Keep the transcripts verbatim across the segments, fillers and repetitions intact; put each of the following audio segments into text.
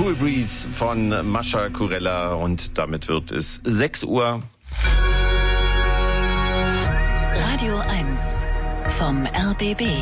Cool Breeze von Mascha Kurella und damit wird es sechs Uhr. Radio eins vom R B B.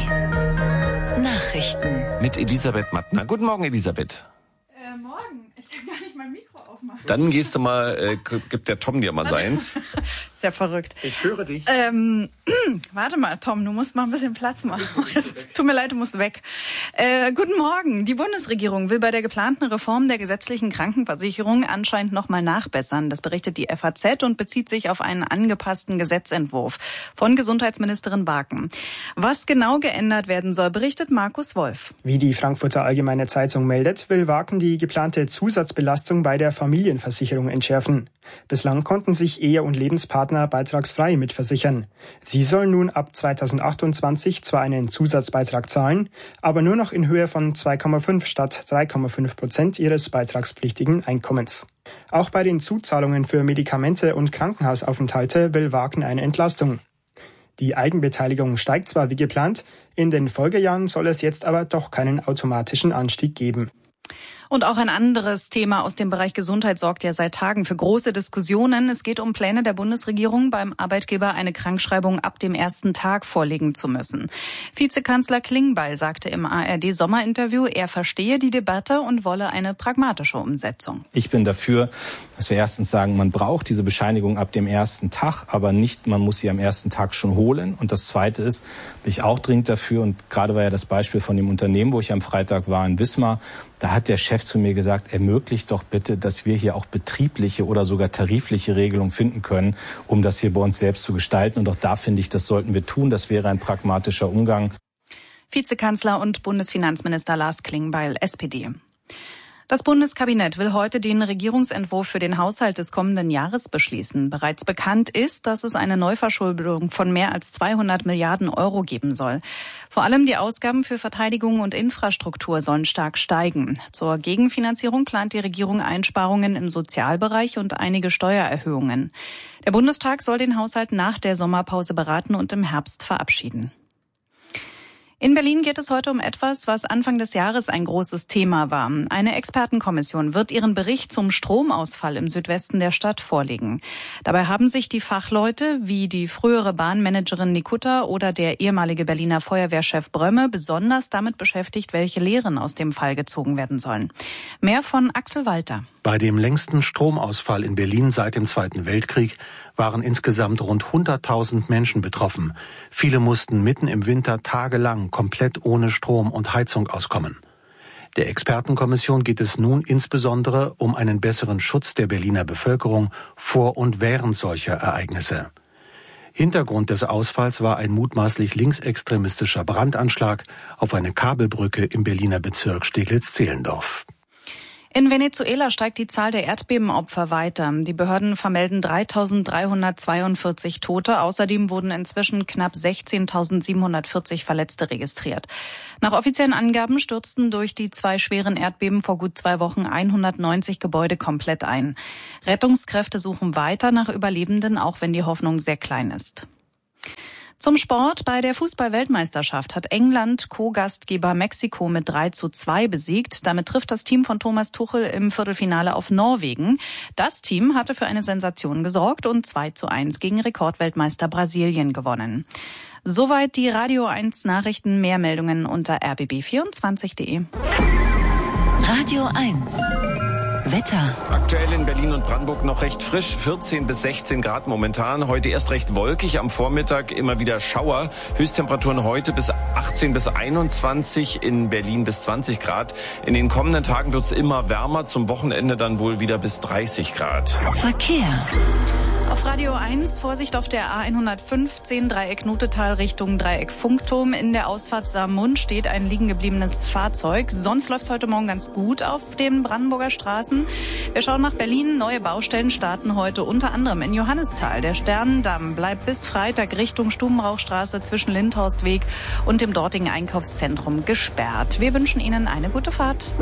Nachrichten. Mit Elisabeth Mattner. Guten Morgen, Elisabeth. Äh, morgen. Ich kann gar nicht mein Mikro aufmachen. Dann gehst du mal, äh, gibt der Tom dir mal seins. Sehr verrückt. Ich höre dich. Ähm, warte mal, Tom, du musst mal ein bisschen Platz machen. Es tut mir leid, du musst weg. Äh, guten Morgen. Die Bundesregierung will bei der geplanten Reform der gesetzlichen Krankenversicherung anscheinend nochmal nachbessern. Das berichtet die F A Z und bezieht sich auf einen angepassten Gesetzentwurf von Gesundheitsministerin Barken. Was genau geändert werden soll, berichtet Markus Wolf. Wie die Frankfurter Allgemeine Zeitung meldet, will Barken die geplante Zusatzbelastung bei der Familienversicherung entschärfen. Bislang konnten sich Ehe- und Lebenspartner beitragsfrei mitversichern. Sie sollen nun ab zweitausendachtundzwanzig zwar einen Zusatzbeitrag zahlen, aber nur noch in Höhe von zwei Komma fünf statt drei Komma fünf Prozent ihres beitragspflichtigen Einkommens. Auch bei den Zuzahlungen für Medikamente und Krankenhausaufenthalte will Barken eine Entlastung. Die Eigenbeteiligung steigt zwar wie geplant, in den Folgejahren soll es jetzt aber doch keinen automatischen Anstieg geben. Und auch ein anderes Thema aus dem Bereich Gesundheit sorgt ja seit Tagen für große Diskussionen. Es geht um Pläne der Bundesregierung, beim Arbeitgeber eine Krankschreibung ab dem ersten Tag vorlegen zu müssen. Vizekanzler Klingbeil sagte im A R D-Sommerinterview, er verstehe die Debatte und wolle eine pragmatische Umsetzung. Ich bin dafür, dass wir erstens sagen, man braucht diese Bescheinigung ab dem ersten Tag, aber nicht, man muss sie am ersten Tag schon holen. Und das Zweite ist, bin ich auch dringend dafür, und gerade war ja das Beispiel von dem Unternehmen, wo ich am Freitag war in Wismar, da hat der Chef zu mir gesagt, ermöglicht doch bitte, dass wir hier auch betriebliche oder sogar tarifliche Regelungen finden können, um das hier bei uns selbst zu gestalten. Und auch da finde ich, das sollten wir tun. Das wäre ein pragmatischer Umgang. Vizekanzler und Bundesfinanzminister Lars Klingbeil, S P D. Das Bundeskabinett will heute den Regierungsentwurf für den Haushalt des kommenden Jahres beschließen. Bereits bekannt ist, dass es eine Neuverschuldung von mehr als zweihundert Milliarden Euro geben soll. Vor allem die Ausgaben für Verteidigung und Infrastruktur sollen stark steigen. Zur Gegenfinanzierung plant die Regierung Einsparungen im Sozialbereich und einige Steuererhöhungen. Der Bundestag soll den Haushalt nach der Sommerpause beraten und im Herbst verabschieden. In Berlin geht es heute um etwas, was Anfang des Jahres ein großes Thema war. Eine Expertenkommission wird ihren Bericht zum Stromausfall im Südwesten der Stadt vorlegen. Dabei haben sich die Fachleute wie die frühere Bahnmanagerin Nikutta oder der ehemalige Berliner Feuerwehrchef Brömme besonders damit beschäftigt, welche Lehren aus dem Fall gezogen werden sollen. Mehr von Axel Walter. Bei dem längsten Stromausfall in Berlin seit dem Zweiten Weltkrieg waren insgesamt rund hunderttausend Menschen betroffen. Viele mussten mitten im Winter tagelang komplett ohne Strom und Heizung auskommen. Der Expertenkommission geht es nun insbesondere um einen besseren Schutz der Berliner Bevölkerung vor und während solcher Ereignisse. Hintergrund des Ausfalls war ein mutmaßlich linksextremistischer Brandanschlag auf eine Kabelbrücke im Berliner Bezirk Steglitz-Zehlendorf. In Venezuela steigt die Zahl der Erdbebenopfer weiter. Die Behörden vermelden dreitausenddreihundertzweiundvierzig Tote. Außerdem wurden inzwischen knapp sechzehntausendsiebenhundertvierzig Verletzte registriert. Nach offiziellen Angaben stürzten durch die zwei schweren Erdbeben vor gut zwei Wochen hundertneunzig Gebäude komplett ein. Rettungskräfte suchen weiter nach Überlebenden, auch wenn die Hoffnung sehr klein ist. Zum Sport. Bei der Fußball-Weltmeisterschaft hat England Co-Gastgeber Mexiko mit drei zu zwei besiegt. Damit trifft das Team von Thomas Tuchel im Viertelfinale auf Norwegen. Das Team hatte für eine Sensation gesorgt und zwei zu eins gegen Rekordweltmeister Brasilien gewonnen. Soweit die Radio eins Nachrichten. Mehr Meldungen unter r b b vierundzwanzig punkt de. Radio eins. Wetter. Aktuell in Berlin und Brandenburg noch recht frisch, vierzehn bis sechzehn Grad momentan. Heute erst recht wolkig, am Vormittag immer wieder Schauer. Höchsttemperaturen heute bis achtzehn bis einundzwanzig, in Berlin bis zwanzig Grad. In den kommenden Tagen wird es immer wärmer, zum Wochenende dann wohl wieder bis dreißig Grad. Verkehr. Auf Radio eins, Vorsicht auf der A hundertfünfzehn, Dreieck Notetal Richtung Dreieck Funkturm. In der Ausfahrt Saarmund steht ein liegen gebliebenes Fahrzeug. Sonst läuft es heute Morgen ganz gut auf den Brandenburger Straßen. Wir schauen nach Berlin. Neue Baustellen starten heute unter anderem in Johannisthal. Der Sternendamm bleibt bis Freitag Richtung Stubenrauchstraße zwischen Lindhorstweg und dem dortigen Einkaufszentrum gesperrt. Wir wünschen Ihnen eine gute Fahrt.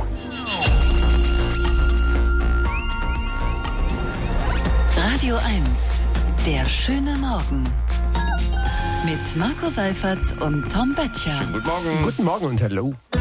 Radio eins. Der schöne Morgen. Mit Marco Seifert und Tom Böttcher. Schönen guten Morgen. Guten Morgen und hallo.